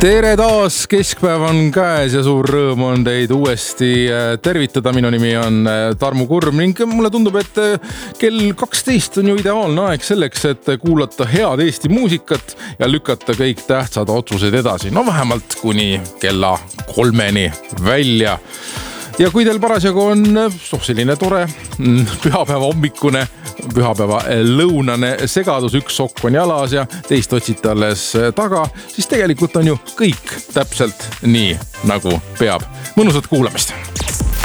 Tere taas, keskpäev on käes ja suur rõõm on teid uuesti tervitada. Minu nimi on Tarmo Kurm ning mulle tundub, et kell 12 on ju ideaalne aeg selleks, et kuulata head Eesti muusikat ja lükata kõik tähtsad otsused edasi. No vähemalt kuni kella 3-ni välja. Ja kui teil parasjagu on selline tore pühapäeva hommikune, pühapäeva lõunane segadus, üks sokk on jalas ja teist otsite alles taga, siis tegelikult on ju kõik täpselt nii, nagu peab. Mõnusat kuulamist!